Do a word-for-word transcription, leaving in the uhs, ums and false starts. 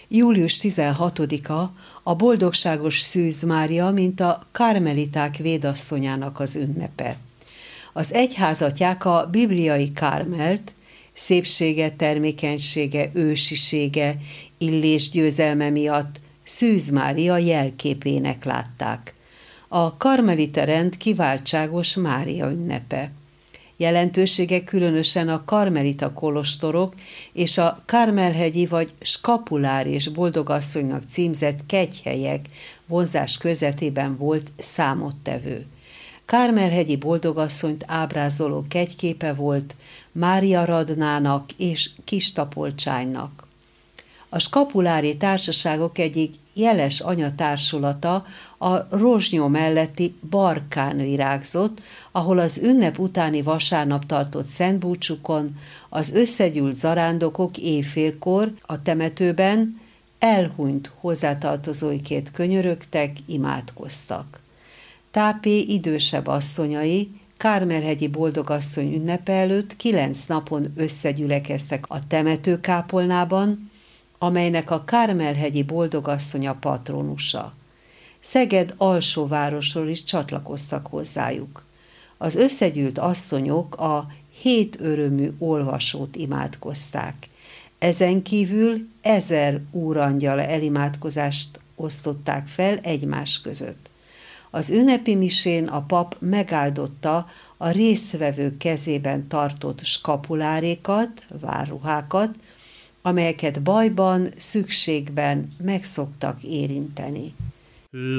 július tizenhatodika a boldogságos Szűz Mária, mint a karmeliták védasszonyának az ünnepe. Az egyházatják a bibliai Kármelt, szépsége, termékenysége, ősisége, illésgyőzelme miatt Szűz Mária jelképének látták. A karmelita rend kiváltságos Mária ünnepe. Jelentősége különösen a karmelita kolostorok és a Kármelhegyi vagy skapulár és boldogasszonynak címzett kegyhelyek vonzás körzetében volt számottevő. Kármelhegyi boldogasszonyt ábrázoló kegyképe volt Mária Radnának és Kistapolcsánynak. A skapulári társaságok egyik jeles anyatársulata a Rozsnyó melletti Barkán virágzott, ahol az ünnep utáni vasárnap tartott szentbúcsukon az összegyűlt zarándokok éjfélkor a temetőben elhunyt hozzátartozóikért könyörögtek, imádkoztak. Tápé idősebb asszonyai Kármelhegyi boldogasszony ünnepe előtt kilenc napon összegyülekeztek a temetőkápolnában, amelynek a Kármelhegyi boldogasszony a patronusa. Szeged alsóvárosról is csatlakoztak hozzájuk. Az összegyűlt asszonyok a hét örömű olvasót imádkozták. Ezen kívül ezer úrangyal elimádkozást osztották fel egymás között. Az ünnepi misén a pap megáldotta a résztvevők kezében tartott skapulárékat, várruhákat, amelyeket bajban, szükségben meg szoktak érinteni.